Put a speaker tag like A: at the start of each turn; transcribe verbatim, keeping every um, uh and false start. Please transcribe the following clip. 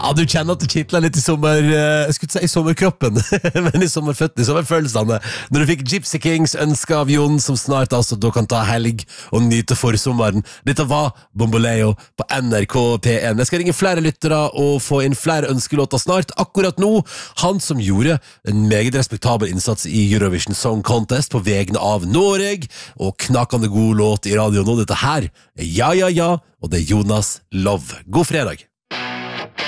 A: Ja, du kjenner at det kittler litt i sommer, jeg skulle ikke si i sommerkroppen, men i sommerføttene, i sommerfølelsene. Når du fikk Gypsy Kings ønske av Jon, som snart altså da kan ta helg og nyte forsommeren. Dette var Bomboleo på N R K P en. Jeg skal ringe flere lyttere og få inn flere ønskelåter snart. Akkurat nå, han som gjorde en meget respektabel innsats i Eurovision Song Contest på vegne av Noreg, og knakende god låt i radio nå. Dette her er Ja, ja, ja, og det er Jonas Love. God fredag!